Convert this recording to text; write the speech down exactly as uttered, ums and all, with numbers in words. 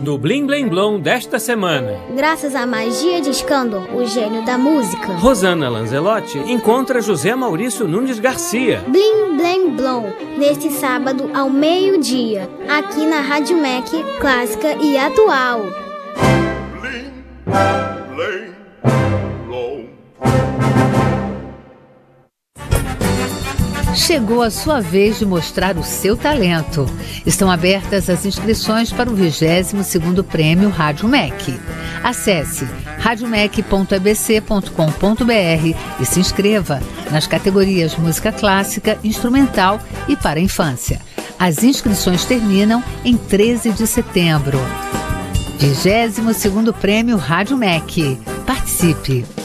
No Blim Blim Blom desta semana, graças à magia de Escândalo, o gênio da música, Rosana Lanzelotti encontra José Maurício Nunes Garcia. Blim Blim Blom, neste sábado ao meio-dia, aqui na Rádio M E C Clássica e Atual. Blim Blim Blom. Chegou a sua vez de mostrar o seu talento. Estão abertas as inscrições para o vigésimo segundo Prêmio Rádio M E C. Acesse rádio mec ponto e b c ponto com ponto b r e se inscreva nas categorias Música Clássica, Instrumental e para a Infância. As inscrições terminam em treze de setembro. vigésimo segundo Prêmio Rádio M E C. Participe!